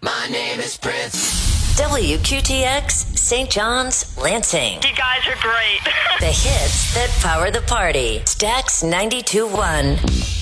My name is Prince. WQTX, St. John's, Lansing. You guys are great. The hits that power the party. Stax 92.1.